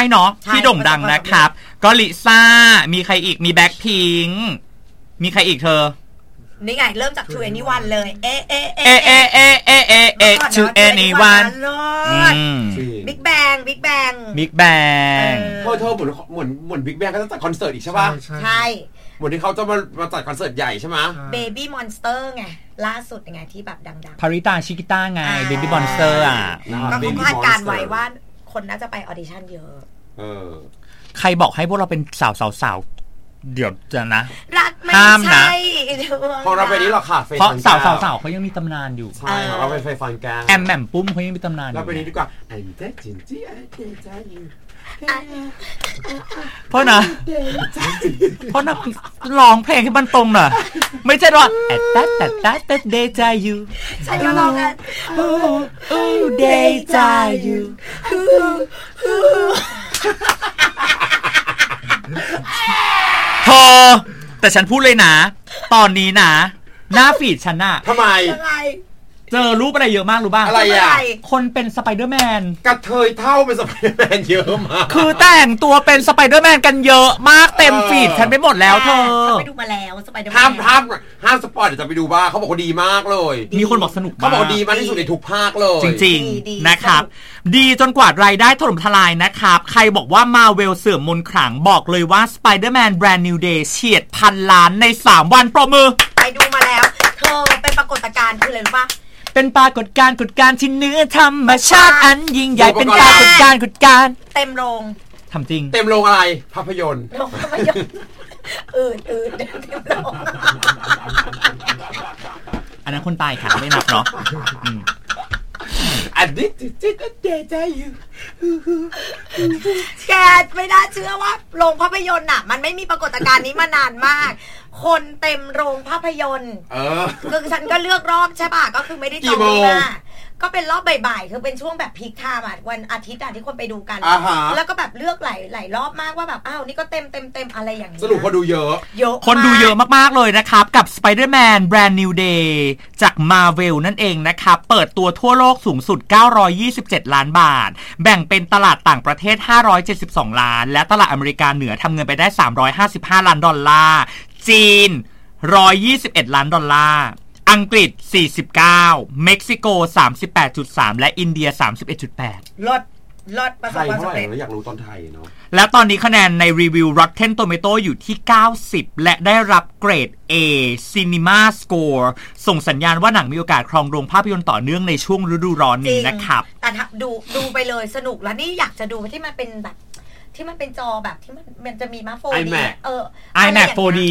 เนาะที่โด่งดังนะครับก็ลิซ่ามีใครอีกมีแบ็คพิงค์มีใครอีกเธอนี่ไงเริ่มจาก To Anyone เลย To Anyone Big Bang เธอเหมือน Big Bang ก็จะจัดคอนเสิร์ตอีกใช่ป่ะใช่เหมือนที่เขาจะมาจัดคอนเสิร์ตใหญ่ใช่ไหม Baby Monster ไงล่าสุดยังไงที่แบบดังๆพาริตาชิกิต้าไง Baby Monster อ่ะก็เขาคาดการไว้ว่าคนน่าจะไปออดิชั่นเยอะใครบอกให้พวกเราเป็นสาวเดี๋ยวจะนะรักไม่ใช่พอเราไปนี้หรอค่ะเพราะสาวเขายังมีตำนานอยู่ใช่เราไปไฟฟันกันแอมแหม่มปุ้มเขายังมีตำนานอยู่เราไปนี้ดีกว่าไอ้เจ๊จินจี้ไอ้เจ๊จ้าอยู่เพราะนะร้องเพลงให้มันตรงน่ะไม่ใช่ว่าแต่เดจายูฉันก็ร้องกันเดจายูเธอแต่ฉันพูดเลยนะตอนนี้นะหน้าฟีดฉันน่ะทำไมเจอรูปอะไรเยอะมากรู้บ้างอะไรอ่ะคนเป็นสไปเดอร์แมนกระเทยเท่าเป็นสไปเดอร์แมนเยอะมากคือแต่งตัวเป็นสไปเดอร์แมนกันเยอะมากเต็มฟีดฉันไปหมดแล้วเธอไปดูมาแล้วสไปเดอร์แมนห้ามสปอยเดี๋ยวจะไปดูบ้างเขาบอกว่าดีมากเลยมีคนบอกสนุกมากเขาบอกดีมากที่สุดในทุกภาคเลยจริงๆนะครับดีจนกว่ารายได้ถล่มทลายนะครับใครบอกว่ามาเวลเสื่อมมนต์ขลังบอกเลยว่า Spider-Man Brand New Day เฉียด1,000 ล้านใน3วันปรบมือไปดูมาแล้วเธอเป็นปรากฏการณ์คืออะไรรู้ป่ะเป็นปรากฏการณ์ที่เนื้อธรรมชาติอันยิ่งใหญ่เป็นปรากฏการณ์เต็มโรงทำจริงเต็มโรงอะไรภาพยนตร์อื่นเต็มโรงอันนั้นคนตายค่ะไม่นับเนาะอันนี้เดจายูแกไม่น่าเชื่อว่าโรงภาพยนตร์น่ะมันไม่มีปรากฏการณ์นี้มานานมากคนเต็มโรงภาพยนตร์คือฉันก็เลือกรอบใช่ป่ะก็คือไม่ได้จองล่วงหน้าก็เป็นรอบบ่ายๆคือเป็นช่วงแบบพีคไทม์อ่ะวันอาทิตย์อ่ะที่คนไปดูกันแล้วก็แบบเลือกหลายรอบมากว่าแบบอ้าวนี่ก็เต็มอะไรอย่างนี้สรุปคนดูเยอะคนดูเยอะมากๆเลยนะครับกับ Spider-Man Brand New Day จาก Marvel นั่นเองนะครับเปิดตัวทั่วโลกสูงสุด927ล้านบาทแบ่งเป็นตลาดต่างประเทศ572ล้านและตลาดอเมริกาเหนือทำเงินไปได้355ล้านดอลลาร์จีน121ล้านดอลลาร์อังกฤษ49เม็กซิโก 38.3 และอินเดีย 31.8 ลดประสบความสำเร็จอยากรู้ตอนไทยเนาะแล้วตอนนี้คะแนนในรีวิว Rotten Tomato อยู่ที่90และได้รับเกรด A Cinema Score ส่งสัญญาณว่าหนังมีโอกาสครองโรงภาพยนตร์ต่อเนื่องในช่วงฤดูร้อนนี้นะครับแต่ดูไปเลยสนุกแล้วนี่อยากจะดูที่มันเป็นแบบที่มันเป็นจอแบบที่มันจะมีมา 4D iMac 4D